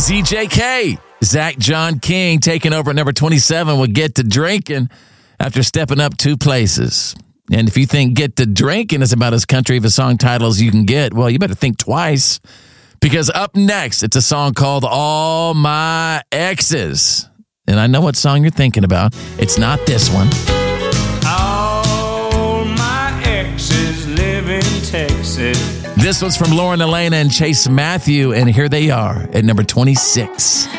ZJK, Zach John King, taking over at number 27 with Get to Drinking after stepping up 2 places. And if you think Get to Drinking is about as country of a song title as you can get, well, you better think twice. Because up next, it's a song called All My Exes. And I know what song you're thinking about. It's not this one. All my exes live in Texas. This was from Lauren Elena and Chase Matthew, and here they are at number 26.